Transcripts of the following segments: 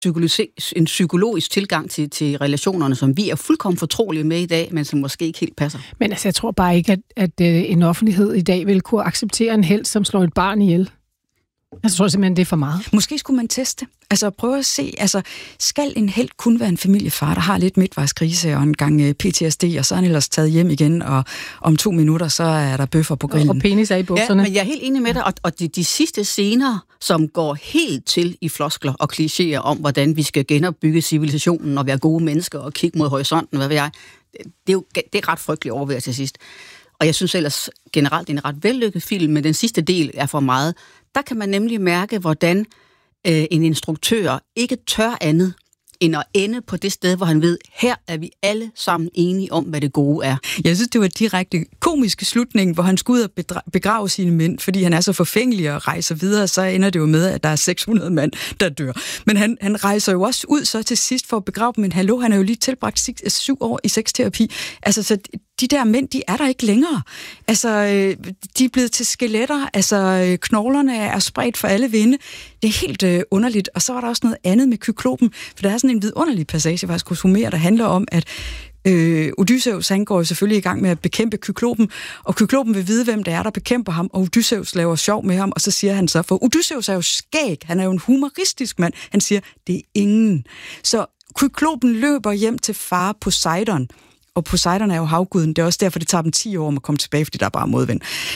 en psykologisk tilgang til relationerne, som vi er fuldkommen fortrolige med i dag, men som måske ikke helt passer. Men altså, jeg tror bare ikke, at en offentlighed i dag vil kunne acceptere en helt, som slår et barn ihjel. Jeg tror simpelthen, det er for meget. Måske skulle man teste. Altså prøve at se, skal en helt kun være en familiefar, der har lidt midtvejskrise og en gang PTSD, og så er han ellers taget hjem igen, og om 2 minutter, så er der bøffer på grillen. Og penis er i bukserne. Ja, men jeg er helt enig med dig, og de sidste scener, som går helt til i floskler og klichéer om, hvordan vi skal genopbygge civilisationen og være gode mennesker og kigge mod horisonten, hvad ved jeg, det er ret frygteligt overværet til sidst. Og jeg synes ellers generelt, det er en ret vellykket film, men den sidste del er for meget. Der kan man nemlig mærke, hvordan en instruktør ikke tør andet, end at ende på det sted, hvor han ved, her er vi alle sammen enige om, hvad det gode er. Jeg synes, det var direkte komiske slutning, hvor han skulle ud og begrave sine mænd, fordi han er så forfængelig og rejser videre, så ender det jo med, at der er 600 mand, der dør. Men han rejser jo også ud så til sidst for at begrave dem, men hallo, han har jo lige tilbragt 7 år i sexterapi. Altså, så de der mænd, de er der ikke længere. Altså, de er blevet til skeletter, altså knoglerne er spredt for alle vinde. Det er helt underligt. Og så var der også noget andet med Kyklopen, for der er sådan en vidunderlig passage faktisk hos Homer, der handler om, at Odysseus, han går jo selvfølgelig i gang med at bekæmpe Kyklopen, og Kyklopen vil vide, hvem det er, der bekæmper ham, og Odysseus laver sjov med ham, og så siger han så, for Odysseus er jo skæg, han er jo en humoristisk mand, han siger, det er ingen. Så Kyklopen løber hjem til far Poseidon, og Poseidon er jo havguden, det er også derfor, det tager dem 10 år om at komme tilbage, fordi der er bare modvind.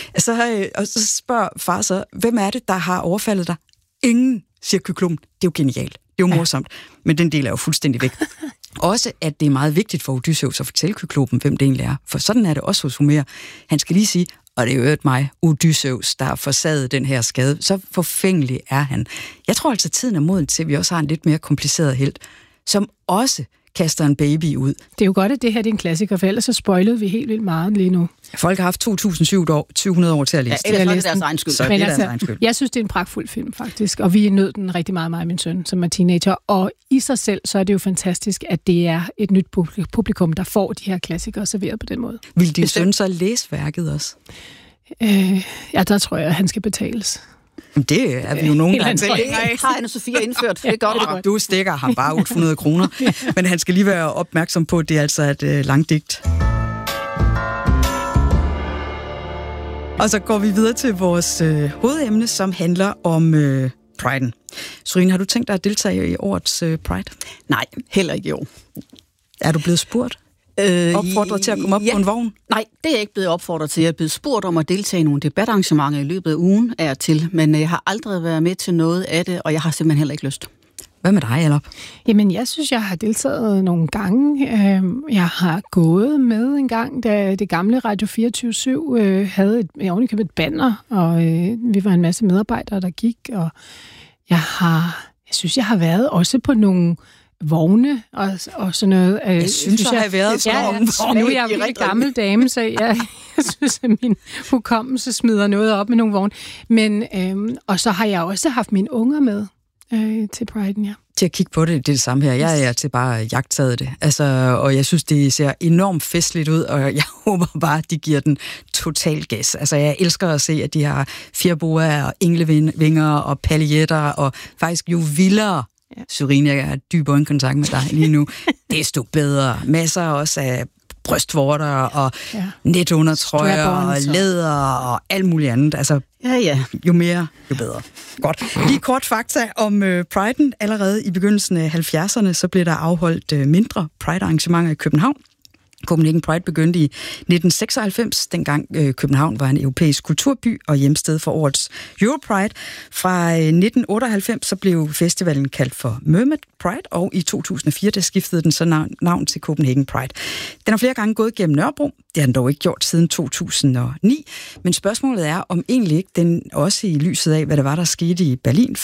Og så spørger far så, hvem er det, der har overfaldet dig? Ingen, siger Kyklopen. Det er jo genialt, det er jo morsomt, men den del er jo fuldstændig væk. Også, at det er meget vigtigt for Odysseus at fortælle Kyklopen, hvem det egentlig er. For sådan er det også hos Homer. Han skal lige sige, og det er jo øvrigt mig, Odysseus, der har forsaget den her skade. Så forfængelig er han. Jeg tror altså, tiden er moden til, at vi også har en lidt mere kompliceret helt, som også kaster en baby ud. Det er jo godt, at det her er en klassiker, for ellers så spoilede vi helt vildt meget lige nu. Folk har haft 2.700 år til at læse. Ja, ellers er det deres egen skyld. Men altså, jeg synes, det er en pragtfuld film, faktisk, og vi nød den rigtig meget, mig og min søn, som er teenager, og i sig selv, så er det jo fantastisk, at det er et nyt publikum, der får de her klassikere serveret på den måde. Vil din søn så læse værket også? Ja, der tror jeg, at han skal betales. Det er vi jo nogen gange til. Det har Anne-Sophia indført. Det er godt. Du stikker ham bare 800 kroner. Men han skal lige være opmærksom på, at det er altså et langt digt. Og så går vi videre til vores hovedemne, som handler om Priden. Sorine, har du tænkt dig at deltage i årets Pride? Nej, heller ikke i år. Er du blevet spurgt? Opfordret til at komme op på en vogn? Nej, det er jeg ikke blevet opfordret til. Jeg er blevet spurgt om at deltage i nogle debatarrangementer i løbet af ugen er til, men jeg har aldrig været med til noget af det, og jeg har simpelthen heller ikke lyst. Hvad med dig, Ellop? Jamen, jeg synes, jeg har deltaget nogle gange. Jeg har gået med en gang, da det gamle Radio 24/7 havde et banner, og vi var en masse medarbejdere, der gik, og jeg synes, jeg har været også på nogle vogne og sådan noget. Jeg synes, jeg har været på nogle vogne. Nu er jeg en gammel dame, så jeg synes, at min hukommelse smider noget op med nogle vogne. Men, og så har jeg også haft mine unger med til Priden, ja. Til at kigge på det er det samme her. Jeg er til bare jagttaget det. Altså, og jeg synes, det ser enormt festligt ud, og jeg håber bare, at de giver den total gas. Altså, jeg elsker at se, at de har fjerboer og englevinger og paljetter, og faktisk jo vildere. Ja. Sorine, jeg har dyb øjenkontakt med dig lige nu. Desto bedre. Masser også af brystvorter og netundertrøjer og læder og alt muligt andet. Altså, jo mere, jo bedre. Godt. Lige kort fakta om Priden. Allerede i begyndelsen af 70'erne, så blev der afholdt mindre Pride-arrangementer i København. Copenhagen Pride begyndte i 1996, dengang København var en europæisk kulturby og hjemsted for årets Europride. Fra 1998 så blev festivalen kaldt for Mermaid Pride, og i 2004 der skiftede den så navn til Copenhagen Pride. Den har flere gange gået gennem Nørrebro. Det har den dog ikke gjort siden 2009. Men spørgsmålet er, om egentlig ikke den også i lyset af, hvad der var, der skete i Berlin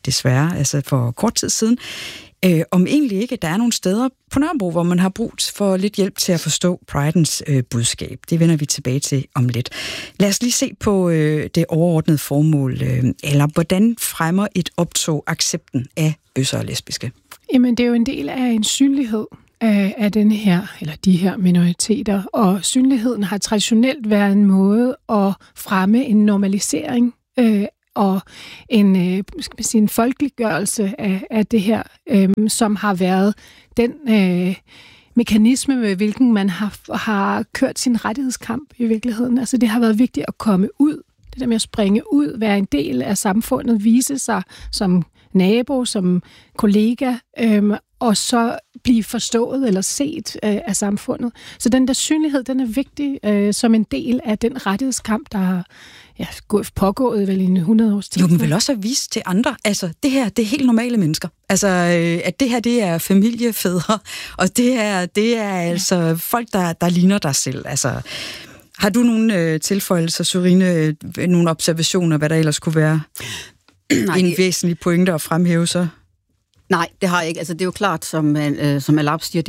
for kort tid siden, om egentlig ikke, der er nogle steder på Nørrebro, hvor man har brug for lidt hjælp til at forstå Pridens budskab. Det vender vi tilbage til om lidt. Lad os lige se på det overordnede formål, eller hvordan fremmer et optog accepten af bøsser og lesbiske? Jamen, det er jo en del af en synlighed af den her, eller de her minoriteter, og synligheden har traditionelt været en måde at fremme en normalisering og en folkeliggørelse af det her, som har været den mekanisme, med hvilken man har kørt sin rettighedskamp i virkeligheden. Altså det har været vigtigt at komme ud, det der med at springe ud, være en del af samfundet, vise sig som nabo, som kollega, og så blive forstået eller set af samfundet. Så den der synlighed, den er vigtig som en del af den rettighedskamp, der har pågået vel i 100 års tid. Jo, men vel også at vise til andre. Altså, det her, det er helt normale mennesker. Altså, at det her, det er familiefædre, og det er altså folk, der ligner dig selv. Altså, har du nogle tilføjelser, Sørine, nogle observationer, hvad der ellers kunne være en væsentlig pointe at fremhæve så? Nej, det har jeg ikke. Altså, det er jo klart, som Alap siger,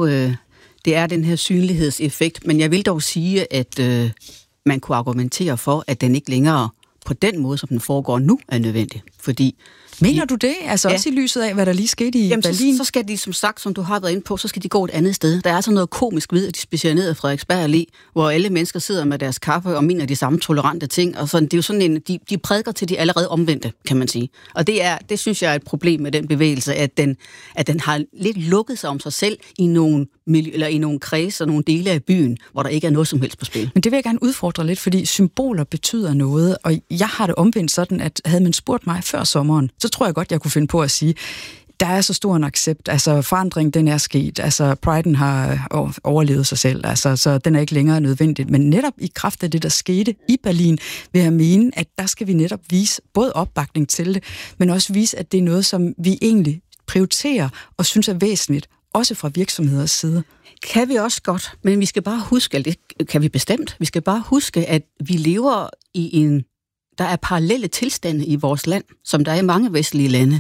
det er den her synlighedseffekt, men jeg vil dog sige, at man kunne argumentere for, at den ikke længere på den måde, som den foregår nu, er nødvendig. Fordi mener du det? Altså også i lyset af, hvad der lige skete i Berlin? Så skal de, som sagt, som du har været inde på, så skal de gå et andet sted. Der er altså noget komisk ved, at de specialiserede Frederiksberg Allé, hvor alle mennesker sidder med deres kaffe og mener de samme tolerante ting. Og sådan, det er jo sådan de prædiker til de allerede omvendte, kan man sige. Og det synes jeg er et problem med den bevægelse, at den har lidt lukket sig om sig selv i nogle kreds og nogle dele af byen, hvor der ikke er noget som helst på spil. Men det vil jeg gerne udfordre lidt, fordi symboler betyder noget, og jeg har det omvendt sådan, at havde man spurgt mig før sommeren, så tror jeg godt, jeg kunne finde på at sige, der er så stor en accept, altså forandring, den er sket, altså priden har overlevet sig selv, altså så den er ikke længere nødvendigt, men netop i kraft af det, der skete i Berlin, vil jeg mene, at der skal vi netop vise både opbakning til det, men også vise, at det er noget, som vi egentlig prioriterer og synes er væsentligt, også fra virksomheders side. Kan vi også godt, men vi skal bare huske, eller det kan vi bestemt, vi skal bare huske, at vi lever i der er parallelle tilstande i vores land, som der er i mange vestlige lande.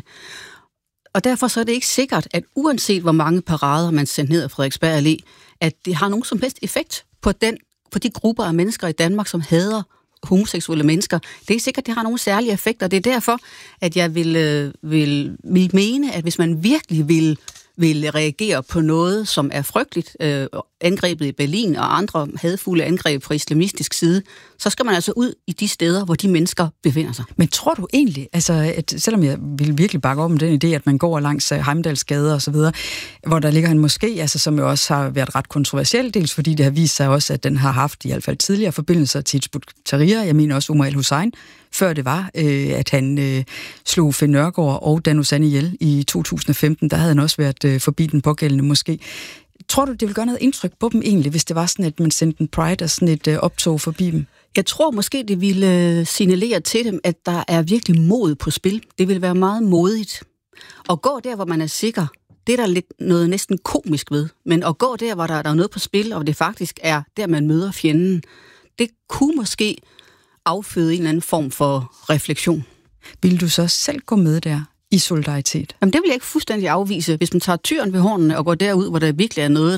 Og derfor så er det ikke sikkert, at uanset hvor mange parader man sender ned af Frederiksberg Allé, at det har nogen som helst effekt på de grupper af mennesker i Danmark, som hader homoseksuelle mennesker. Det er ikke sikkert, at det har nogen særlige effekter. Det er derfor, at jeg vil mene, at hvis man virkelig vil reagere på noget, som er frygteligt, angrebet i Berlin og andre hadfulde angreb fra islamistisk side, så skal man altså ud i de steder, hvor de mennesker befinder sig. Men tror du egentlig, altså, at selvom jeg vil virkelig bakke op om den idé, at man går langs Heimdalsgade og så videre, hvor der ligger en moské, altså, som jo også har været ret kontroversiel, dels fordi det har vist sig også, at den har haft i hvert fald tidligere forbindelser til Hizb ut-Tahrir, jeg mener også Omar el-Hussein, før det var, at han slog Finn Nørgaard og Dan Uzan ihjel i 2015, der havde han også været forbi den pågældende moské. Tror du, det ville gøre noget indtryk på dem egentlig, hvis det var sådan, at man sendte en pride og sådan et optog forbi dem? Jeg tror måske, det ville signalere til dem, at der er virkelig mod på spil. Det vil være meget modigt. Og gå der, hvor man er sikker, det er der lidt noget næsten komisk ved. Men at gå der, hvor der er noget på spil, og det faktisk er der, man møder fjenden, det kunne måske afføde en eller anden form for refleksion. Vil du så selv gå med der i solidaritet? Jamen, det vil jeg ikke fuldstændig afvise. Hvis man tager tyren ved hornene og går derud, hvor der virkelig er noget,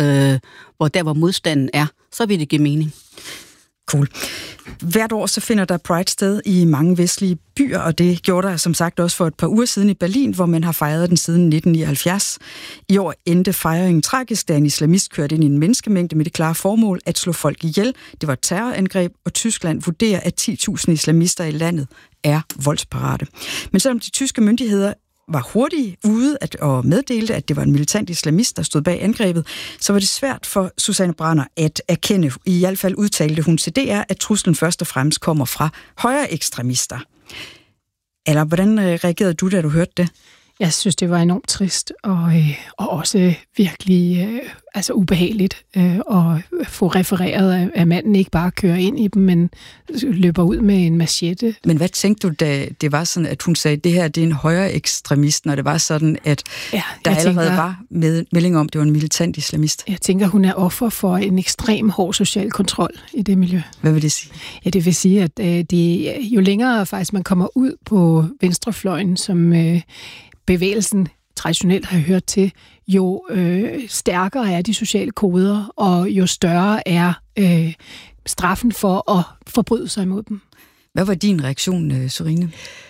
hvor modstanden er, så vil det give mening. Cool. Hvert år så finder der Pride sted i mange vestlige byer, og det gjorde der som sagt også for et par uger siden i Berlin, hvor man har fejret den siden 1979. I år endte fejringen tragisk, da en islamist kørte ind i en menneskemængde med det klare formål at slå folk ihjel. Det var et terrorangreb, og Tyskland vurderer, at 10.000 islamister i landet er voldsparate. Men selvom de tyske myndigheder var hurtigt ude og meddelte, at det var en militant islamist, der stod bag angrebet, så var det svært for Susanne Brander at erkende. I hvert fald udtalte hun til DR, at truslen først og fremmest kommer fra højre ekstremister. Eller hvordan reagerede du, da du hørte det? Jeg synes, det var enormt trist og også virkelig ubehageligt at få refereret, at manden ikke bare kører ind i dem, men løber ud med en machete. Men hvad tænkte du, da det var sådan, at hun sagde, at det her det er en højre ekstremist, når det var sådan, at der allerede var melding om, at det var en militant islamist? Jeg tænker, hun er offer for en ekstrem hård social kontrol i det miljø. Hvad vil det sige? Ja, det vil sige, at jo længere faktisk man kommer ud på venstrefløjen, som bevægelsen traditionelt har hørt til, jo stærkere er de sociale koder, og jo større er straffen for at forbryde sig imod dem. Hvad var din reaktion, Sørine?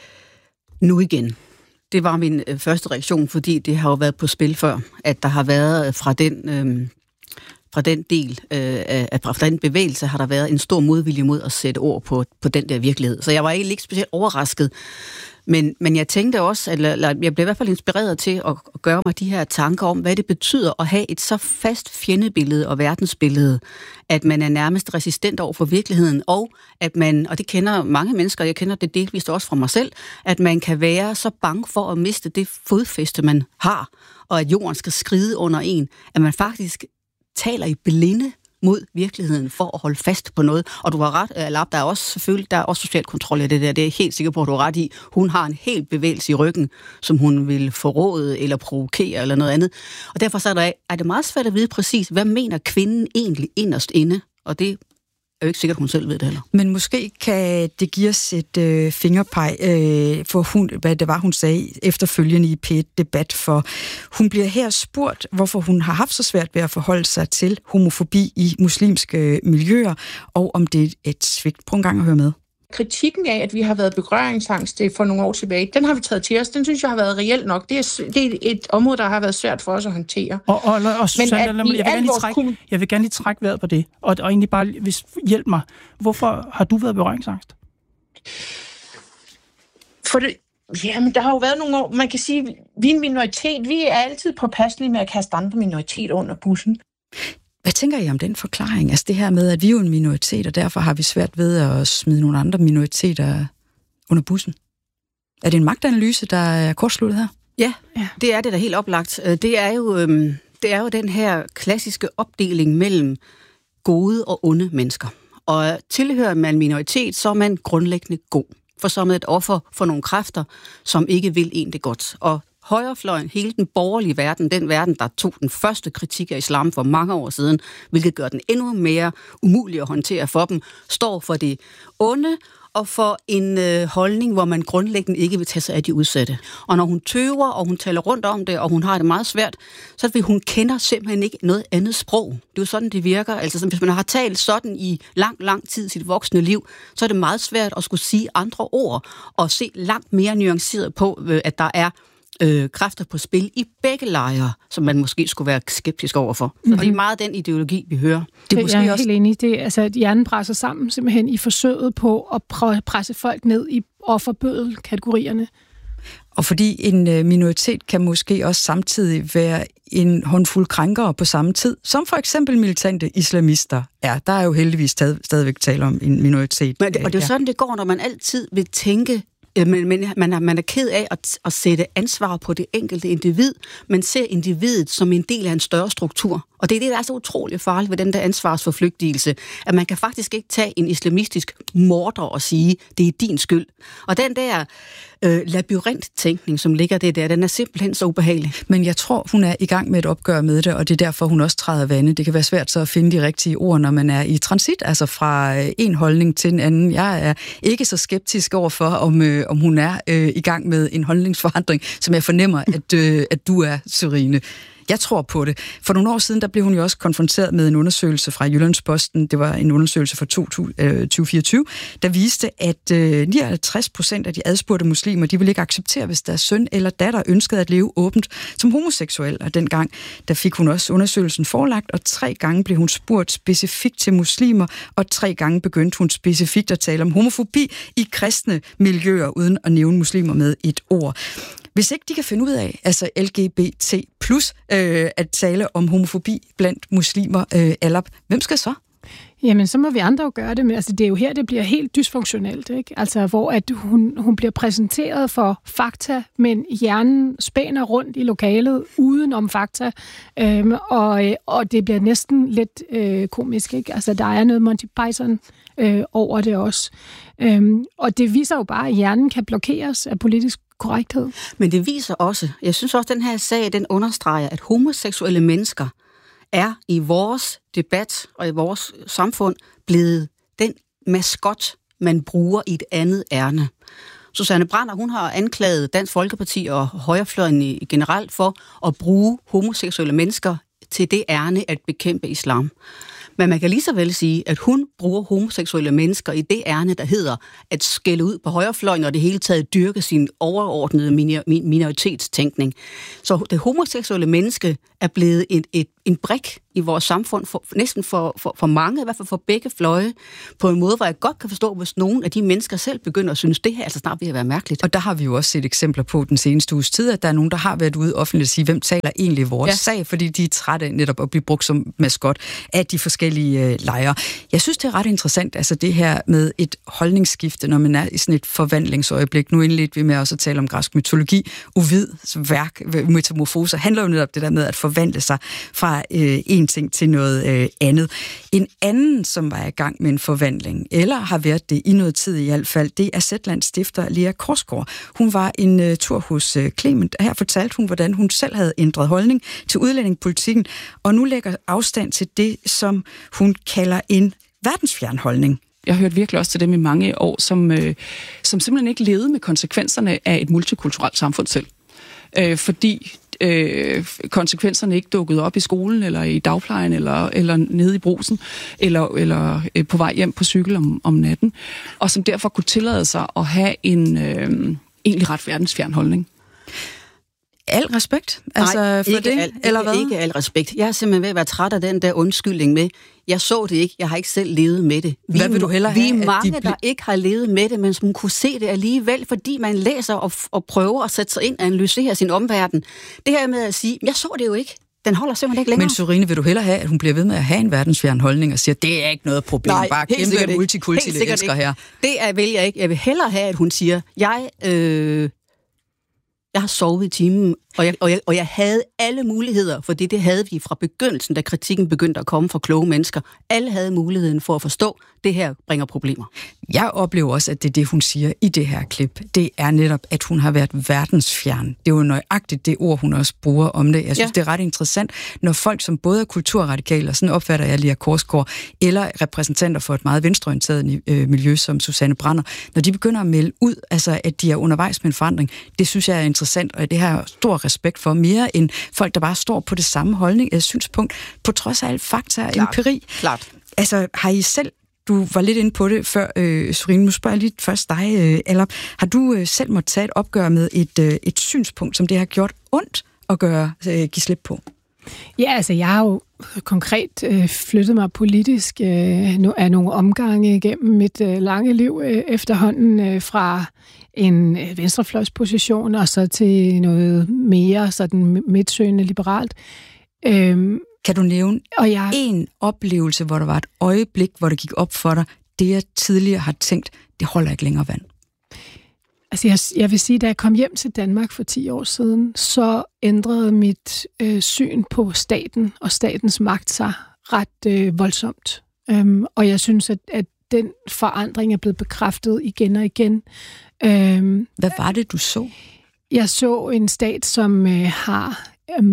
Nu igen. Det var min første reaktion, fordi det har jo været på spil før, at der har været fra fra den del fra den bevægelse har der været en stor modvilje mod at sætte ord på den der virkelighed. Så jeg var egentlig ikke specielt overrasket. Men jeg tænkte også, eller jeg blev i hvert fald inspireret til at gøre mig de her tanker om, hvad det betyder at have et så fast fjendebillede og verdensbillede, at man er nærmest resistent over for virkeligheden, og at man, og det kender mange mennesker, jeg kender det delvist også fra mig selv, at man kan være så bange for at miste det fodfæste, man har, og at jorden skal skride under en, at man faktisk taler i blinde mod virkeligheden for at holde fast på noget. Og du har ret, Lab, der er også selvfølgelig, der er også social kontrol i det der. Det er jeg helt sikker på, at du har ret i. Hun har en helt bevægelse i ryggen, som hun vil forråde eller provokere eller noget andet. Og derfor så er det meget svært at vide præcis, hvad mener kvinden egentlig inderst inde? Og det er jo ikke sikkert, hun selv ved det heller. Men måske kan det give os et fingerpeg for, hvad det var, hun sagde efterfølgende i P1-debat, for hun bliver her spurgt, hvorfor hun har haft så svært ved at forholde sig til homofobi i muslimske miljøer, og om det er et svigt. Prøv en gang at høre med. Kritikken af, at vi har været berøringsangst for nogle år tilbage, den har vi taget til os. Den synes jeg har været reelt nok. Det er et område, der har været svært for os at håndtere. Og Susanne, jeg vil gerne lige trække vejret på det. Og egentlig bare, hjælp mig. Hvorfor har du været berøringsangst? Jamen, der har jo været nogle år, man kan sige, vi er en minoritet. Vi er altid påpasselige med at kaste andre minoriteter under bussen. Hvad tænker I om den forklaring? Altså det her med, at vi er jo en minoritet, og derfor har vi svært ved at smide nogle andre minoriteter under bussen. Er det en magtanalyse, der er kortsluttet her? Ja, det er det da helt oplagt. Det er jo den her klassiske opdeling mellem gode og onde mennesker. Og tilhører man minoritet, så er man grundlæggende god. For så er man et offer for nogle kræfter, som ikke vil en det godt. Og højrefløjen, hele den borgerlige verden, den verden, der tog den første kritik af islam for mange år siden, hvilket gør den endnu mere umulig at håndtere for dem, står for det onde og for en holdning, hvor man grundlæggende ikke vil tage sig af de udsatte. Og når hun tøver, og hun taler rundt om det, og hun har det meget svært, så vil hun kender simpelthen ikke noget andet sprog. Det er jo sådan, det virker. Altså, hvis man har talt sådan i lang tid i sit voksne liv, så er det meget svært at skulle sige andre ord, og se langt mere nuanceret på, at der er kræfter på spil i begge lejre, som man måske skulle være skeptisk overfor. Og det er meget den ideologi, vi hører. Det er måske jeg er helt enig. Det er, altså, at hjernen presser sammen simpelthen i forsøget på at presse folk ned i offerbødel-kategorierne. Og fordi en minoritet kan måske også samtidig være en håndfuld krænkere på samme tid, som for eksempel militante islamister er. Der er jo heldigvis stadigvæk tale om en minoritet. Og det er jo sådan, det går, når man altid vil tænke, men man er ked af at sætte ansvar på det enkelte individ, men ser individet som en del af en større struktur. Og det er det, der er så utroligt farligt ved den der ansvarsforflygtigelse, at man kan faktisk ikke tage en islamistisk morder og sige, det er din skyld. Og den der labyrinttænkning, som ligger det der, den er simpelthen så ubehagelig. Men jeg tror, hun er i gang med et opgør med det, og det er derfor, hun også træder vande. Det kan være svært så at finde de rigtige ord, når man er i transit, altså fra en holdning til en anden. Jeg er ikke så skeptisk overfor, om hun er i gang med en holdningsforandring, som jeg fornemmer, at du er, Sørine. Jeg tror på det. For nogle år siden, der blev hun jo også konfronteret med en undersøgelse fra Jyllandsposten. Det var en undersøgelse fra 2024, der viste, at 59% af de adspurgte muslimer, de ville ikke acceptere, hvis deres søn eller datter ønskede at leve åbent som homoseksuel. Og dengang, der fik hun også undersøgelsen forelagt, og 3 gange blev hun spurgt specifikt til muslimer, og 3 gange begyndte hun specifikt at tale om homofobi i kristne miljøer, uden at nævne muslimer med et ord. Hvis ikke de kan finde ud af, altså LGBT+, at tale om homofobi blandt muslimer, hvem skal så? Jamen, så må vi andre jo gøre det, men altså, det er jo her, det bliver helt dysfunktionelt, ikke? Altså, hvor at hun bliver præsenteret for fakta, men hjernen spænder rundt i lokalet uden om fakta, og det bliver næsten lidt komisk, ikke? Altså, der er noget Monty Python over det også. Og det viser jo bare, at hjernen kan blokeres af politisk korrekthed. Men det viser også, jeg synes også, at den her sag, den understreger, at homoseksuelle mennesker er i vores debat og i vores samfund blevet den maskot, man bruger i et andet ærne. Susanne Brander, hun har anklaget Dansk Folkeparti og højrefløjen generelt for at bruge homoseksuelle mennesker til det ærne at bekæmpe islam. Men man kan lige så vel sige, at hun bruger homoseksuelle mennesker i det ærne, der hedder at skælde ud på højrefløjen og det hele taget dyrke sin overordnede minoritetstænkning. Så det homoseksuelle menneske er blevet en brik i vores samfund, næsten for mange, i hvert fald for begge fløje, på en måde, hvor jeg godt kan forstå, hvis nogen af de mennesker selv begynder at synes, det her altså snart vil være mærkeligt. Og der har vi jo også set eksempler på den seneste uges tid, at der er nogen, der har været ude offentligt at sige, hvem taler egentlig vores sag, fordi de er trætte af netop at blive brugt som maskot af de forskellige lejre. Jeg synes, det er ret interessant, altså det her med et holdningsskifte, når man er i sådan et forvandlingsøjeblik. Nu indledte vi med også at tale om græsk mytologi. Ovids værk, Metamorfose, handler jo netop det der med at forvandle sig fra en ting til noget andet. En anden, som var i gang med en forvandling, eller har været det i noget tid i hvert fald, det er Zetlands stifter Lea Korsgaard. Hun var en tur hos Clement, og her fortalte hun, hvordan hun selv havde ændret holdning til udlændingepolitikken, og nu lægger afstand til det, som hun kalder en verdensfjern holdning. Jeg har hørt virkelig også til dem i mange år, som simpelthen ikke levede med konsekvenserne af et multikulturelt samfund selv. Fordi konsekvenserne ikke dukkede op i skolen, eller i dagplejen, eller nede i brusen, eller på vej hjem på cykel om natten, og som derfor kunne tillade sig at have en egentlig ret verdensfjern holdning. Al respekt? Altså Nej, for det? Eller hvad? Ikke al respekt. Jeg er simpelthen ved at være træt af den der undskyldning med, jeg så det ikke, jeg har ikke selv levet med det. Hvad vil du hellere have? Vi er mange, der ikke har levet med det, men som kunne se det alligevel, fordi man læser og prøver at sætte sig ind og analysere sin omverden. Det her med at sige, jeg så det jo ikke. Den holder simpelthen ikke længere. Men Sørine, vil du hellere have, at hun bliver ved med at have en verdensfjern holdning og siger, det er ikke noget problem, nej, bare kæmpe multikulturelle mennesker her? Det vil jeg ikke. Jeg vil hellere have, at hun siger, jeg har sovet i timen, og jeg havde alle muligheder, for det havde vi fra begyndelsen, da kritikken begyndte at komme fra kloge mennesker. Alle havde muligheden for at forstå, det her bringer problemer. Jeg oplever også, at det er det, hun siger i det her klip. Det er netop, at hun har været verdensfjern. Det er jo nøjagtigt det ord, hun også bruger om det. Jeg synes, det er ret interessant, når folk, som både er kulturradikale, og sådan opfatter jeg Lea Korsgaard, eller repræsentanter for et meget venstreorienteret miljø, som Susanne Brander, når de begynder at melde ud, altså at de er undervejs med en forandring, det synes jeg er interessant, og det har jeg stor respekt for, mere end folk, der bare står på det samme synspunkt, på trods af alt fakta og empiri. Klart. Altså, har I selv, du var lidt inde på det før, Sørine, nu spørger jeg lige først dig, eller har du selv måttet tage et opgør med et synspunkt, som det har gjort ondt at give slip på? Ja, altså jeg har jo konkret flyttet mig politisk af nogle omgange gennem mit lange liv efterhånden fra en venstrefløjsposition og så til noget mere sådan midtsøgende liberalt. Kan du nævne en oplevelse, hvor der var et øjeblik, hvor det gik op for dig, det jeg tidligere har tænkt, det holder ikke længere vand? Altså jeg vil sige, da jeg kom hjem til Danmark for 10 år siden, så ændrede mit syn på staten og statens magt sig ret voldsomt. Og jeg synes, at den forandring er blevet bekræftet igen og igen. Hvad var det, du så? Jeg så en stat, som har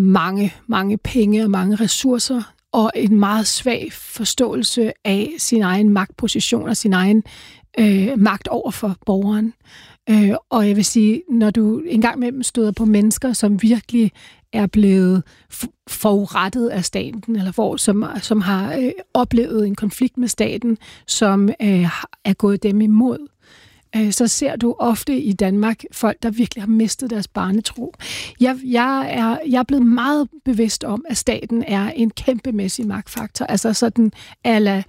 mange penge og mange ressourcer, og en meget svag forståelse af sin egen magtposition og sin egen magt over for borgeren. Og jeg vil sige, når du engang med dem støder på mennesker, som virkelig er blevet forurettet af staten, eller som har oplevet en konflikt med staten, som er gået dem imod, så ser du ofte i Danmark folk, der virkelig har mistet deres barnetro. Jeg er blevet meget bevidst om, at staten er en kæmpemæssig magtfaktor, altså sådan a la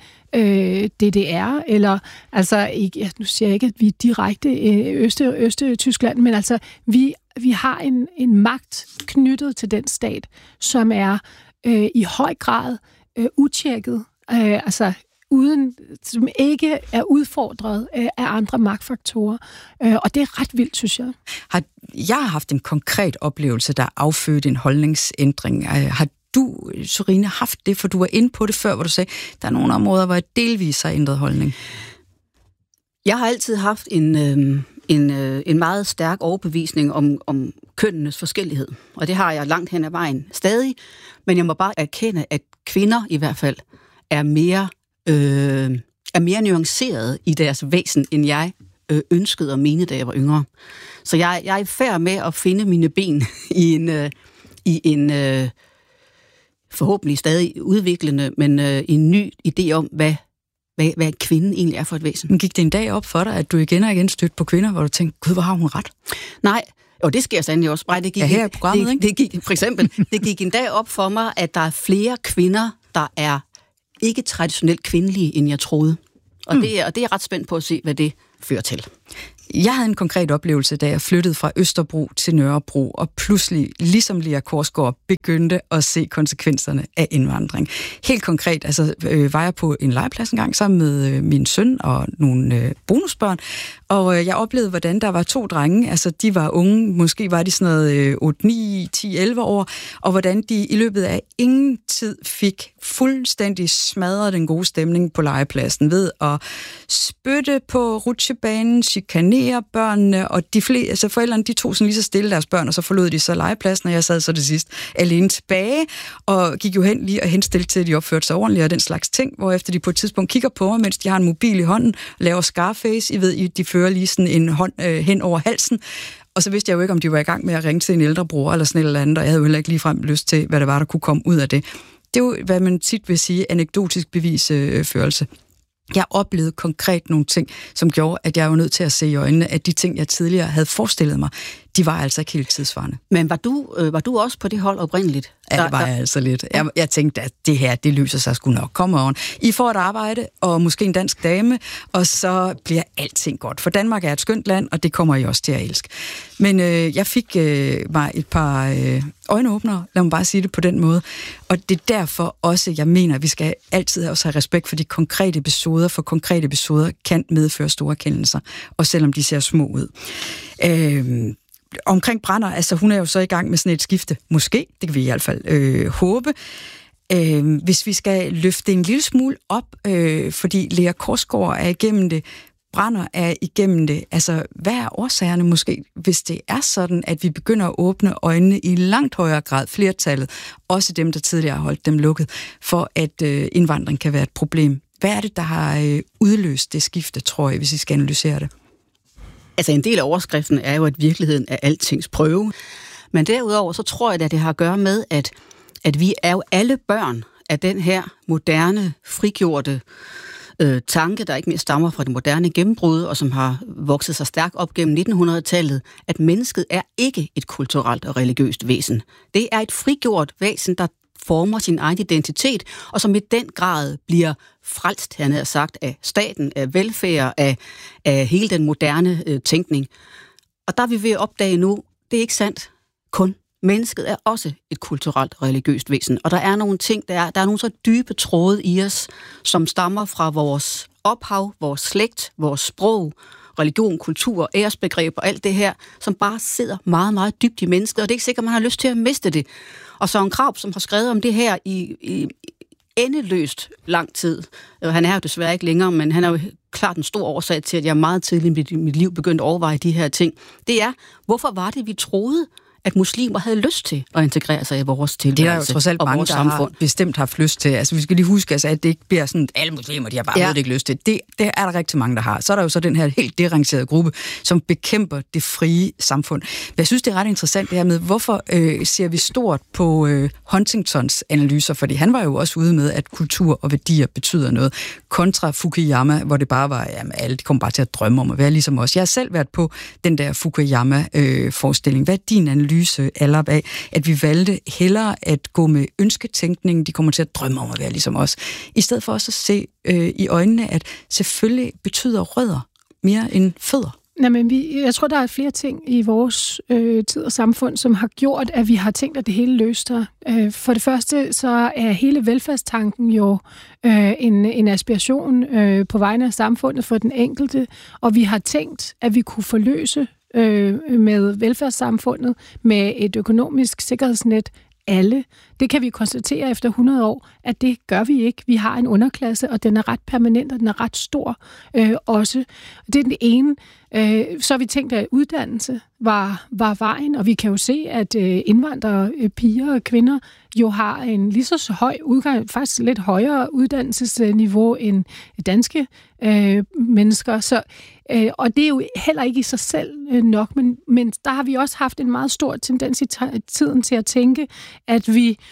DDR, eller altså ikke, nu siger jeg ikke, at vi er direkte Østtyskland, men altså vi har en magt knyttet til den stat, som er i høj grad utjekket, altså som ikke er udfordret af andre magtfaktorer. Og det er ret vildt, synes jeg. Jeg har haft en konkret oplevelse, der affødte en holdningsændring. Har du, Sørine, haft det, for du var inde på det før, hvor du sagde, der er nogle områder, hvor jeg delvis har ændret holdning? Jeg har altid haft en meget stærk overbevisning om kønnenes forskellighed. Og det har jeg langt hen ad vejen stadig. Men jeg må bare erkende, at kvinder i hvert fald er mere nuanceret i deres væsen, end jeg ønskede at mene, da jeg var yngre. Så jeg er i færd med at finde mine ben i en forhåbentlig stadig udviklende, men en ny idé om, hvad kvinden egentlig er for et væsen. Men gik det en dag op for dig, at du igen og igen stødte på kvinder, hvor du tænkte, gud, hvor har hun ret? Nej, og det sker sandelig også. Det gik, her i programmet, ikke? Det gik, for eksempel, det gik en dag op for mig, at der er flere kvinder, der er ikke traditionelt kvindelige, end jeg troede. Og det er jeg ret spændt på at se, hvad det fører til. Jeg havde en konkret oplevelse, da jeg flyttede fra Østerbro til Nørrebro, og pludselig, ligesom Lea Korsgaard, begyndte at se konsekvenserne af indvandring. Helt konkret, altså var jeg på en legeplads en gang sammen med min søn og nogle bonusbørn, og jeg oplevede, hvordan der var 2 drenge, altså de var unge, måske var de sådan noget 8, 9, 10, 11 år, og hvordan de i løbet af ingen tid fik fuldstændig smadret den gode stemning på legepladsen ved at spytte på rutsjebanen, chikanere børnene, og altså forældrene, de tog sådan lige så stille deres børn, og så forlod de så legepladsen, og jeg sad så det sidst alene tilbage, og gik jo hen lige og henstillede til, at de opførte sig ordentligt og den slags ting, hvorefter de på et tidspunkt kigger på mig, mens de har en mobil i hånden, laver Scarface, I ved, de fører lige sådan en hånd hen over halsen, og så vidste jeg jo ikke, om de var i gang med at ringe til en ældre bror eller sådan et eller andet, og jeg havde jo heller ikke ligefrem lyst til, hvad det var, der kunne komme ud af det. Det er jo, hvad man tit vil sige, anekdotisk bevisførelse. Jeg oplevede konkret nogle ting, som gjorde, at jeg var nødt til at se i øjnene, at de ting, jeg tidligere havde forestillet mig, de var altså ikke helt tidsvarende. Men var du også på det hold oprindeligt? Ja, det var jeg altså lidt. Jeg tænkte, at det her, det løser sig sgu nok. Kom on. I får et arbejde, og måske en dansk dame, og så bliver alting godt. For Danmark er et skønt land, og det kommer I også til at elske. Men jeg fik mig et par øjenåbnere, lad mig bare sige det på den måde. Og det er derfor også, jeg mener, at vi skal altid også have respekt for de konkrete episoder, for konkrete episoder kan medføre store kendelser, og selvom de ser små ud. Omkring Branner, altså hun er jo så i gang med sådan et skifte. Måske, det kan vi i hvert fald håbe. Hvis vi skal løfte en lille smule op, fordi Lea Korsgaard er igennem det, Branner er igennem det. Altså, hvad er årsagerne måske, hvis det er sådan, at vi begynder at åbne øjnene i langt højere grad, flertallet, også dem, der tidligere har holdt dem lukket, for at indvandring kan være et problem. Hvad er det, der har udløst det skifte, tror jeg, hvis I skal analysere det? Altså, en del af overskriften er jo, at virkeligheden er altings prøve. Men derudover, så tror jeg, at det har at gøre med, at vi er jo alle børn af den her moderne, frigjorte tanke, der ikke mere stammer fra det moderne gennembrud, og som har vokset sig stærkt op gennem 1900-tallet, at mennesket er ikke et kulturelt og religiøst væsen. Det er et frigjort væsen, der former sin egen identitet, og som i den grad bliver frelst, han har sagt, af staten, af velfærd, af hele den moderne tænkning. Og der er vi ved at opdage nu, det er ikke sandt kun. Mennesket er også et kulturelt og religiøst væsen, og der er nogle ting, der er nogle så dybe tråde i os, som stammer fra vores ophav, vores slægt, vores sprog, religion, kultur, æresbegreb og alt det her, som bare sidder meget, meget dybt i mennesket, og det er ikke sikkert, man har lyst til at miste det. Og Søren Kraup, som har skrevet om det her i endeløst lang tid, han er jo desværre ikke længere, men han er jo klart en stor årsag til, at jeg meget tidligt i mit liv begyndte at overveje de her ting. Det er, hvorfor var det, vi troede, at muslimer havde lyst til at integrere sig i vores tilværelse. Det er jo trods alt mange, der har bestemt haft lyst til. Altså, vi skal lige huske, altså, at det ikke bliver sådan, alle muslimer, de har bare ikke lyst til. Det er der rigtig mange, der har. Så er der jo så den her helt derangerede gruppe, som bekæmper det frie samfund. Men jeg synes, det er ret interessant det her med, hvorfor ser vi stort på Huntingtons analyser, fordi han var jo også ude med, at kultur og værdier betyder noget, kontra Fukuyama, hvor det bare var, jamen, alle de kom bare til at drømme om at være ligesom os. Jeg har selv været på den der Fukuyama-forestilling. Hvad er din analyse af, at vi valgte hellere at gå med ønsketænkning, de kommer til at drømme om at være ligesom os, i stedet for også at se i øjnene, at selvfølgelig betyder rødder mere end fødder. Nej, men jeg tror, der er flere ting i vores tid og samfund, som har gjort, at vi har tænkt, at det hele løste. For det første, så er hele velfærdstanken jo en aspiration på vegne af samfundet for den enkelte, og vi har tænkt, at vi kunne forløse med velfærdssamfundet, med et økonomisk sikkerhedsnet, alle. Det kan vi konstatere efter 100 år, at det gør vi ikke. Vi har en underklasse, og den er ret permanent, og den er ret stor også. Det er den ene. Så har vi tænkt, at uddannelse var vejen, og vi kan jo se, at indvandrere, piger og kvinder jo har en lige så høj udgang, faktisk lidt højere uddannelsesniveau end danske mennesker. Så, og det er jo heller ikke i sig selv nok, men der har vi også haft en meget stor tendens i tiden til at tænke, at vi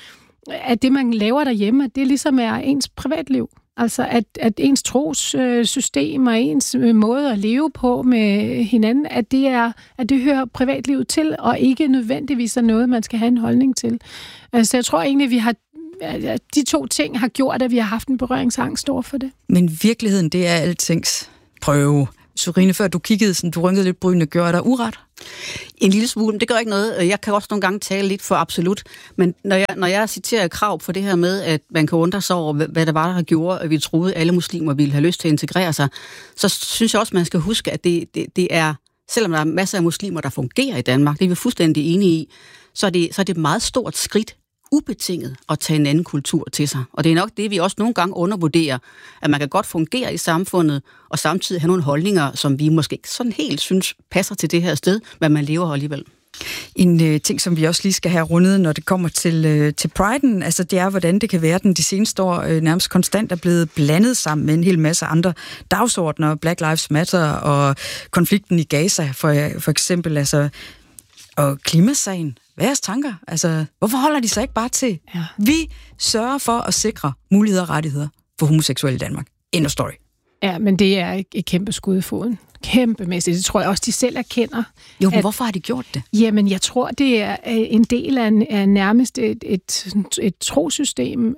at det, man laver derhjemme, at det ligesom er ens privatliv. Altså, at ens trossystem og ens måde at leve på med hinanden, at det hører privatlivet til, og ikke nødvendigvis er noget, man skal have en holdning til. Så jeg tror egentlig, de to ting har gjort, at vi har haft en berøringsangst over for det. Men virkeligheden, det er altings prøve. Sørine, før du kiggede, sådan, du rynkede lidt brynene, gør dig uret? En lille smule, det gør ikke noget. Jeg kan også nogle gange tale lidt for absolut. Men når jeg citerer Krag for det her med, at man kan undre sig over, hvad det var, der gjorde, at vi troede, at alle muslimer ville have lyst til at integrere sig, så synes jeg også, man skal huske, at det er, selvom der er masser af muslimer, der fungerer i Danmark, det er vi fuldstændig enige i, så er det et meget stort skridt, ubetinget at tage en anden kultur til sig. Og det er nok det, vi også nogle gange undervurderer, at man kan godt fungere i samfundet, og samtidig have nogle holdninger, som vi måske ikke sådan helt synes passer til det her sted, men man lever alligevel. En ting, som vi også lige skal have rundet, når det kommer til Pride'en, altså det er, hvordan det kan være, at den de seneste år nærmest konstant er blevet blandet sammen med en hel masse andre dagsordner, Black Lives Matter og konflikten i Gaza, for eksempel, altså, og klimasagen. Hvad er jeres tanker? Altså, hvorfor holder de sig ikke bare til? Ja. Vi sørger for at sikre muligheder og rettigheder for homoseksuelle i Danmark. End of story. Ja, men det er et kæmpe skud i foden. Kæmpemæssigt. Det tror jeg også, de selv erkender. Jo, men hvorfor har de gjort det? Jamen, jeg tror, det er en del af nærmest et trosystem.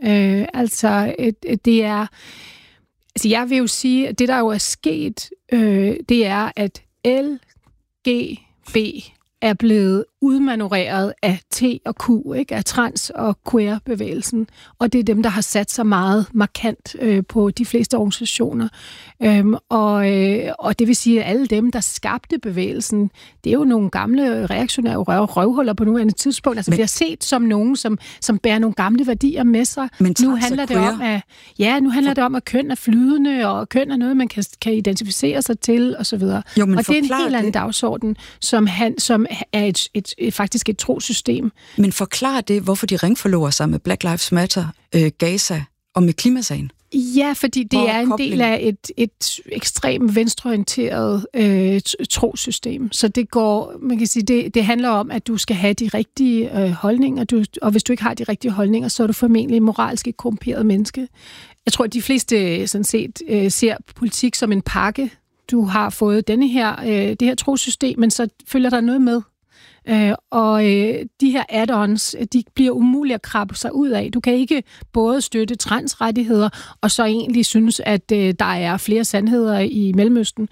Det er... Altså, jeg vil jo sige, at det, der jo er sket, det er, at LGB er blevet udmanøvreret af T og Q, ikke? Af trans- og queer-bevægelsen. Og det er dem, der har sat sig meget markant på de fleste organisationer. Og det vil sige, at alle dem, der skabte bevægelsen, det er jo nogle gamle reaktionære røvhuller på nuværende tidspunkt. Altså, vi har set som nogen, som bærer nogle gamle værdier med sig. Men nu handler det om, at køn er flydende, og køn er noget, man kan identificere sig til, osv. Og det er en helt anden dagsorden, som er faktisk et trosystem. Men forklar det, hvorfor de ringforlover sig med Black Lives Matter, Gaza og med klimasagen? Ja, fordi det er en del af et ekstremt venstreorienteret trosystem. Så det går, man kan sige, det handler om, at du skal have de rigtige holdninger, og hvis du ikke har de rigtige holdninger, så er du formentlig moralsk et korrumperet menneske. Jeg tror, at de fleste sådan set ser politik som en pakke. Du har fået det her trosystem, men så følger der noget med. De her add-ons, de bliver umulige at krabbe sig ud af. Du kan ikke både støtte transrettigheder, og så egentlig synes, at der er flere sandheder i Mellemøsten.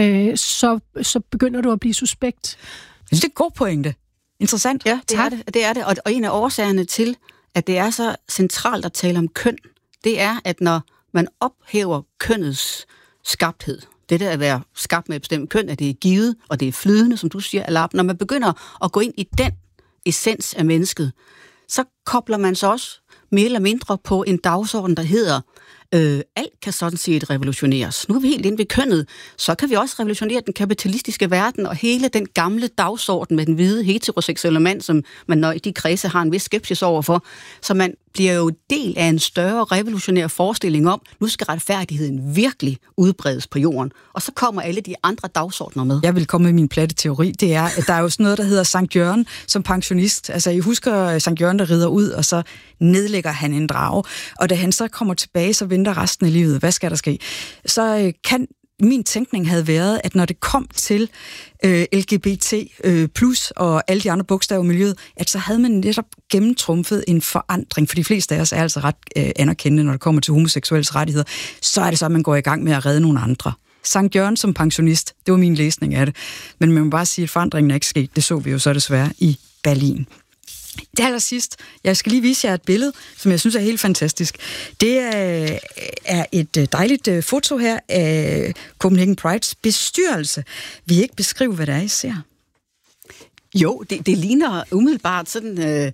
Så begynder du at blive suspekt. Jeg synes, det er en god pointe. Interessant. Ja, det er det. Og en af årsagerne til, at det er så centralt at tale om køn, det er, at når man ophæver kønnets skabthed, det der at være skabt med et bestemt køn, at det er givet, og det er flydende, som du siger, Alap. Når man begynder at gå ind i den essens af mennesket, så kobler man så også mere eller mindre på en dagsorden, der hedder, alt kan sådan set revolutioneres. Nu er vi helt inde ved kønnet, så kan vi også revolutionere den kapitalistiske verden, og hele den gamle dagsorden med den hvide heteroseksuelle mand, som man når de kredse har en vis skepsis overfor, så man bliver jo del af en større revolutionær forestilling om, nu skal retfærdigheden virkelig udbredes på jorden. Og så kommer alle de andre dagsordner med. Jeg vil komme med min platte teori. Det er, at der er jo sådan noget, der hedder Sankt Jørgen som pensionist. Altså, I husker Sankt Jørgen, der rider ud, og så nedlægger han en drage. Og da han så kommer tilbage, så venter resten af livet. Hvad skal der ske? Så kan min tænkning havde været, at når det kom til LGBT plus og alle de andre bogstaver i miljøet, at så havde man netop gennemtrumfet en forandring, for de fleste af os er altså ret anerkendende, når det kommer til homoseksuelles rettigheder. Så er det så, at man går i gang med at redde nogle andre. Sankt Jørgen som pensionist, det var min læsning af det. Men man må bare sige, at forandringen er ikke sket. Det så vi jo så desværre i Berlin. Det allersidst, jeg skal lige vise jer et billede, som jeg synes er helt fantastisk. Det er et dejligt foto her af Copenhagen Prides bestyrelse. Vil I ikke beskrive, hvad det er, I ser? Jo, det ligner umiddelbart sådan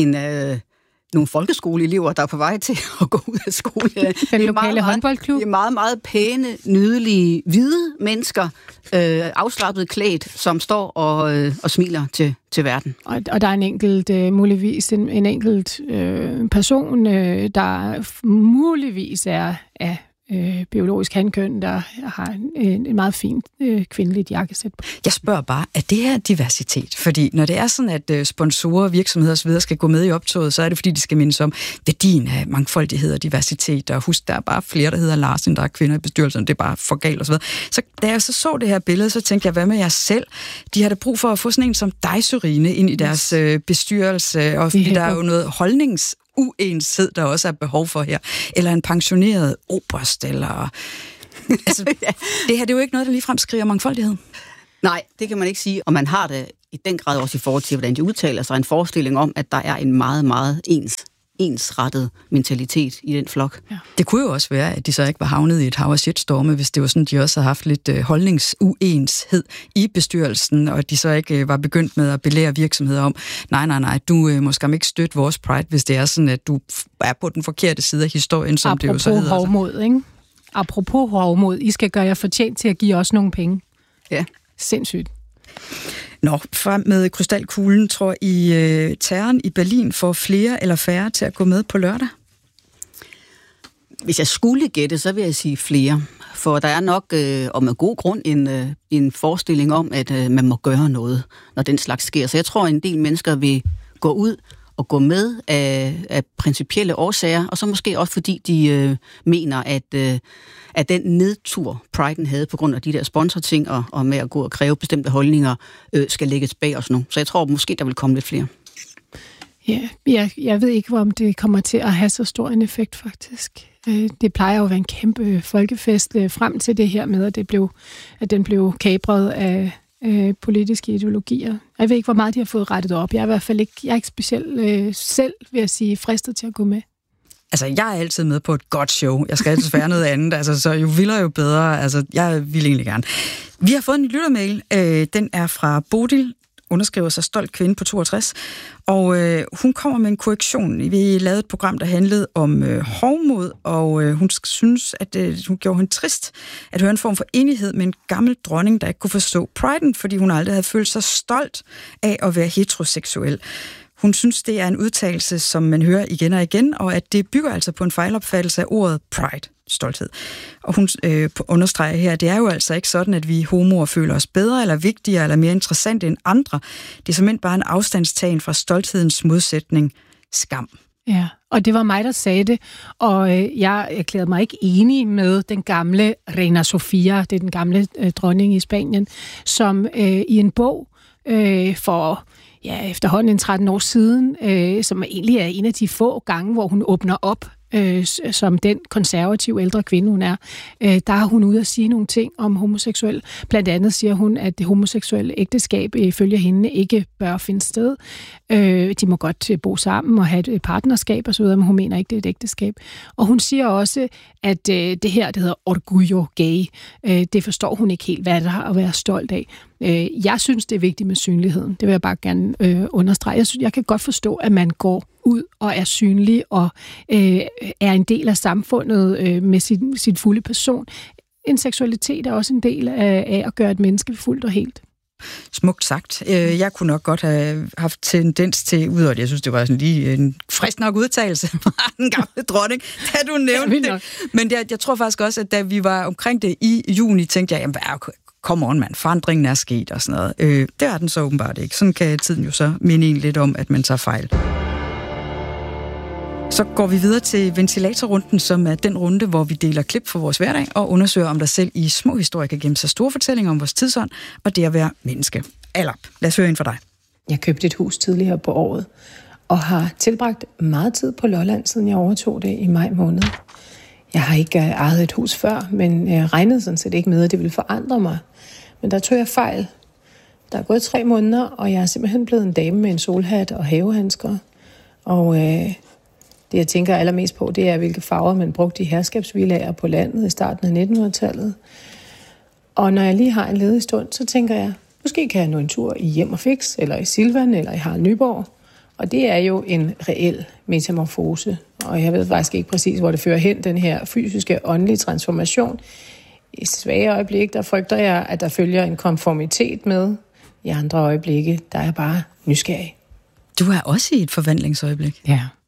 nogle folkeskoleelever, der er på vej til at gå ud af skole. Den lokale håndboldklub. Det er meget, meget pæne, nydelige, hvide mennesker, afslappet klædt, som står og smiler til verden. Og der er en enkelt, muligvis en enkelt person, der muligvis er biologisk hankøn, der har en meget fint kvindeligt jakkesæt på. Jeg spørger bare, er det her diversitet? Fordi når det er sådan, at sponsorer, virksomheder osv. skal gå med i optoget, så er det fordi, de skal mindes om værdien af mangfoldighed og diversitet, og husk, der er bare flere, der hedder Lars, end der er kvinder i bestyrelsen, det er bare for galt osv. Så da jeg så det her billede, så tænkte jeg, hvad med jer selv? De har da brug for at få sådan en som dig, Sørine, ind i deres bestyrelse, og fordi der er jo noget uenshed, der også er behov for her. Eller en pensioneret oberst, eller... Altså, det her det er jo ikke noget, der ligefrem skriger mangfoldighed. Nej, det kan man ikke sige. Og man har det i den grad også i forhold til, hvordan de udtaler sig. En forestilling om, at der er en meget, meget ensrettet mentalitet i den flok. Ja. Det kunne jo også være, at de så ikke var havnet i et hav af shitstorme, hvis det var sådan, de også havde haft lidt holdningsuenshed i bestyrelsen, og de så ikke var begyndt med at belære virksomheder om, nej, du må skam ikke støtte vores Pride, hvis det er sådan, at du er på den forkerte side af historien, som det jo så hedder. Apropos hovmod, ikke? Apropos hovmod, I skal gøre jer fortjent til at give os nogle penge. Ja. Sindssygt. Nå, frem med krystalkuglen, tror I terroren i Berlin får flere eller færre til at gå med på lørdag? Hvis jeg skulle gætte, så vil jeg sige flere. For der er nok, og med god grund, en forestilling om, at man må gøre noget, når den slags sker. Så jeg tror, at en del mennesker vil gå ud og gå med af principielle årsager, og så måske også fordi de mener, at den nedtur, Pride'en havde på grund af de der sponsorting og med at gå og kræve bestemte holdninger, skal lægges bag os nu. Så jeg tror måske, der vil komme lidt flere. Ja, jeg ved ikke, om det kommer til at have så stor en effekt, faktisk. Det plejer jo at være en kæmpe folkefest frem til det her med, at den blev kapret af politiske ideologier. Jeg ved ikke, hvor meget de har fået rettet op. Jeg er i hvert fald ikke specielt selv, vil jeg sige, fristet til at gå med. Altså, jeg er altid med på et godt show. Jeg skal altid være noget andet. Altså, så jo vildere, jo bedre. Altså, jeg vil egentlig gerne. Vi har fået en lyttermail. Den er fra Bodil, underskriver sig stolt kvinde på 62. Og hun kommer med en korrektion. Vi lavede et program, der handlede om hovmod, og hun synes, at hun gjorde hende trist at høre en form for enighed med en gammel dronning, der ikke kunne forstå Pride'en, fordi hun aldrig havde følt sig stolt af at være heteroseksuel. Hun synes, det er en udtalelse, som man hører igen og igen, og at det bygger altså på en fejlopfattelse af ordet pride, stolthed. Og hun understreger her, at det er jo altså ikke sådan, at vi homoer føler os bedre, eller vigtigere, eller mere interessante end andre. Det er simpelthen bare en afstandstagen fra stolthedens modsætning, skam. Ja, og det var mig, der sagde det, og jeg erklærede mig ikke enig med den gamle Reina Sofia, det er den gamle dronning i Spanien, som i en bog for efterhånden en 13 år siden, som egentlig er en af de få gange, hvor hun åbner op som den konservative ældre kvinde, hun er, der er hun ude at sige nogle ting om homoseksuel. Blandt andet siger hun, at det homoseksuelle ægteskab ifølge hende ikke bør finde sted. De må godt bo sammen og have et partnerskab osv., men hun mener ikke, det er et ægteskab. Og hun siger også, at det her, det hedder orgullo gay, det forstår hun ikke helt, hvad det har at være stolt af. Jeg synes, det er vigtigt med synligheden. Det vil jeg bare gerne understrege. Jeg kan godt forstå, at man går ud og er synlig og er en del af samfundet med sin fulde person. En seksualitet er også en del af at gøre et menneske fuldt og helt. Smukt sagt. Jeg kunne nok godt have haft tendens til, udover det, jeg synes, det var sådan lige en frisk nok udtalelse fra den gamle dronning, da du nævnte det. Men jeg tror faktisk også, at da vi var omkring det i juni, tænkte jeg, jamen, come on, mand, forandringen er sket og sådan noget. Det er den så åbenbart ikke. Sådan kan tiden jo så minde en lidt om, at man tager fejl. Så går vi videre til ventilatorrunden, som er den runde, hvor vi deler klip for vores hverdag og undersøger, om der selv i små historier kan gemme sig store fortællinger om vores tidsånd og det at være menneske. Alap, lad os høre ind for dig. Jeg købte et hus tidligere på året og har tilbragt meget tid på Lolland, siden jeg overtog det i maj måned. Jeg har ikke ejet et hus før, men jeg regnede sådan set ikke med, at det ville forandre mig. Men der tog jeg fejl. Der er gået 3 måneder, og jeg er simpelthen blevet en dame med en solhat og havehandsker. Og det, jeg tænker allermest på, det er, hvilke farver man brugte i herskabsvillager på landet i starten af 1900-tallet. Og når jeg lige har en ledig stund, så tænker jeg, måske kan jeg nå en tur i Hjem og Fix, eller i Silvan, eller i Harald Nyborg. Og det er jo en reel metamorfose. Og jeg ved faktisk ikke præcis, hvor det fører hen, den her fysiske, åndelige transformation. I svage øjeblik, der frygter jeg, at der følger en konformitet med. I andre øjeblikke, der er jeg bare nysgerrig. Du er også i et forvandlingsøjeblik. Ja.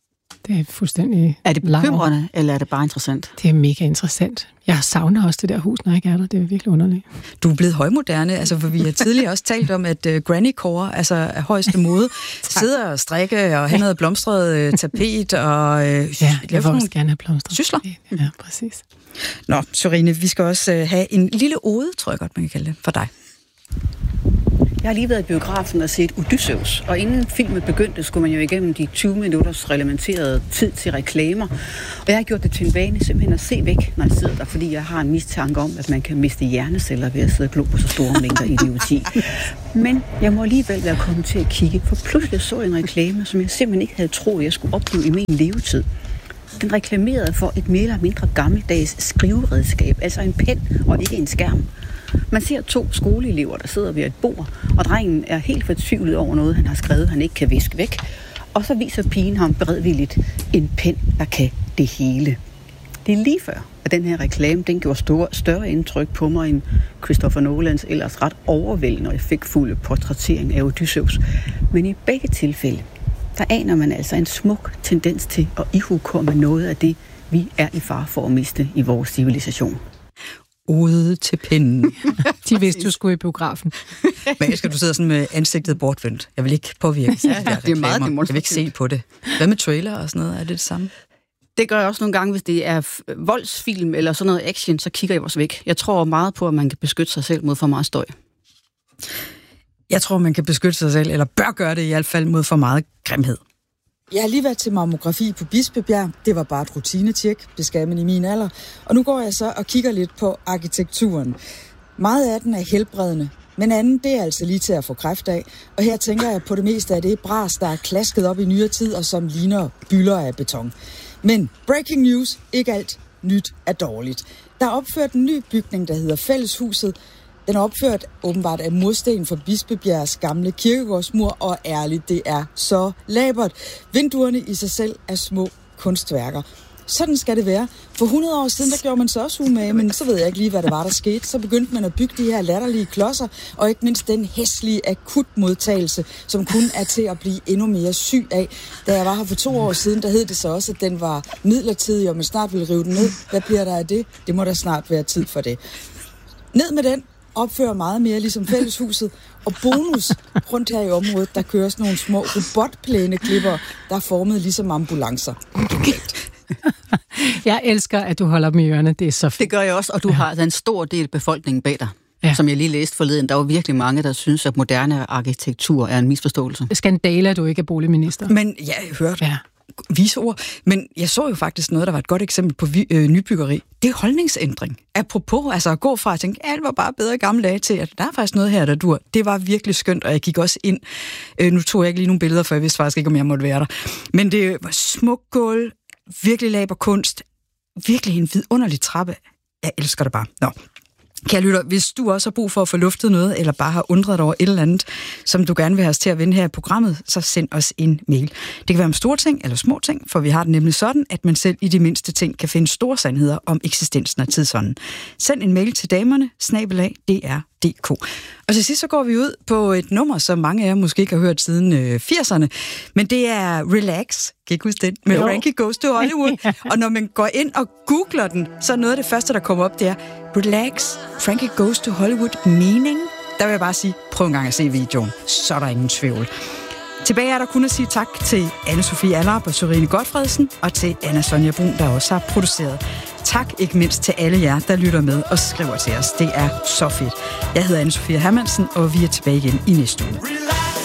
Det er fuldstændig... Er det bekymrende, eller er det bare interessant? Det er mega interessant. Jeg savner også det der hus, når jeg ikke er der. Det er virkelig underligt. Du er blevet højmoderne, altså, for vi har tidligere også talt om, at grannycore, altså af højeste mode, sidder og strikke og have noget blomstret tapet og... jeg vil også gerne have blomstret. Sysler. Ja, præcis. Nå, Sørine, vi skal også have en lille ode, tror jeg godt, man kan kalde det, for dig. Jeg har lige været i biografen og set Odysseus, og inden filmen begyndte, skulle man jo igennem de 20 minutters reglementerede tid til reklamer. Og jeg har gjort det til en vane simpelthen at se væk, når jeg sidder der, fordi jeg har en mistanke om, at man kan miste hjerneceller ved at sidde og glo på så store mængder idioti. Men jeg må alligevel være kommet til at kigge, for pludselig så jeg en reklame, som jeg simpelthen ikke havde troet, jeg skulle opleve i min levetid. Den reklamerede for et mere eller mindre gammeldags skriveredskab, altså en pen og ikke en skærm. Man ser 2 skoleelever, der sidder ved et bord, og drengen er helt fortvivlet over noget, han har skrevet, han ikke kan viske væk. Og så viser pigen ham beredvilligt en pen, der kan det hele. Det er lige før, at den her reklame, den gjorde større indtryk på mig end Christopher Nolans ellers ret overvældende og effektfulde portrættering af Odysseus. Men i begge tilfælde, der aner man altså en smuk tendens til at ihukomme noget af det, vi er i fare for at miste i vores civilisation. Ode til pinden. De vidste, du skulle i biografen. Men jeg skal du sidde sådan med ansigtet bortvendt. Jeg vil ikke påvirke de der reklamer. Det er meget jeg vil ikke se på det. Hvad med trailer og sådan noget? Er det det samme? Det gør jeg også nogle gange, hvis det er voldsfilm eller sådan noget action, så kigger jeg også væk. Jeg tror meget på, at man kan beskytte sig selv mod for meget støj. Jeg tror, man kan beskytte sig selv, eller bør gøre det i hvert fald, mod for meget grimhed. Jeg har lige været til mammografi på Bispebjerg. Det var bare et rutinetjek, det skal man i min alder. Og nu går jeg så og kigger lidt på arkitekturen. Meget af den er helbredende, men anden, det er altså lige til at få kræft af. Og her tænker jeg på det meste af det bras, der er klasket op i nyere tid, og som ligner bylder af beton. Men breaking news, ikke alt nyt er dårligt. Der er opført en ny bygning, der hedder Fælleshuset. Den er opført åbenbart af mursten fra Bispebjergs gamle kirkegårdsmur, og ærligt, det er så labert. Vinduerne i sig selv er små kunstværker. Sådan skal det være. For 100 år siden, der gjorde man så også umage, men så ved jeg ikke lige, hvad det var, der skete. Så begyndte man at bygge de her latterlige klodser, og ikke mindst den hæslige akutmodtagelse, som kun er til at blive endnu mere syg af. Da jeg var her for 2 år siden, der hed det så også, at den var midlertidig, og man snart ville rive den ned. Hvad bliver der af det? Det må der snart være tid for det. Ned med den. Opfører meget mere ligesom Fælleshuset. Og bonus rundt her i området, der kører sådan nogle små robotplæneklipper, der er formet ligesom ambulancer. Jeg elsker, at du holder dem i ørerne. Det er så fedt. Det gør jeg også, og du har en stor del af befolkningen bag dig. Som jeg lige læste forleden. Der var virkelig mange, der synes, at moderne arkitektur er en misforståelse. Skandale, at du ikke er boligminister. Men jeg hørte vise ord. Men jeg så jo faktisk noget, der var et godt eksempel på nybyggeri. Det er holdningsændring. Apropos, altså at gå fra at tænke, alt var bare bedre i gamle dage, til at der er faktisk noget her, der dur. Det var virkelig skønt, og jeg gik også ind. Nu tog jeg ikke lige nogle billeder, for jeg vidste faktisk ikke, om jeg måtte være der. Men det var smuk gulv, virkelig laberkunst, virkelig en vidunderlig trappe. Jeg elsker det bare. Nå. Kære lytter, hvis du også har brug for at få luftet noget, eller bare har undret over et eller andet, som du gerne vil have os til at vende her i programmet, så send os en mail. Det kan være om store ting eller små ting, for vi har det nemlig sådan, at man selv i de mindste ting kan finde store sandheder om eksistensen af tidsånden. Send en mail til damerne@dr.dk. Og til sidst så går vi ud på et nummer, som mange af jer måske ikke har hørt siden 80'erne, men det er Relax. Kan I ikke huske den? Med Frankie Goes to Hollywood. Og når man går ind og googler den, så er noget af det første, der kommer op, det er Relax, Frankie Goes to Hollywood, mening. Der vil jeg bare sige, prøv en gang at se videoen. Så er der ingen tvivl. Tilbage er der kun at sige tak til Anne-Sophie Allerup og Sørine Gotfredsen, og til Anna Sonja Brun, der også har produceret. Tak ikke mindst til alle jer, der lytter med og skriver til os. Det er så fedt. Jeg hedder Anne-Sophie Hermansen, og vi er tilbage igen i næste uge.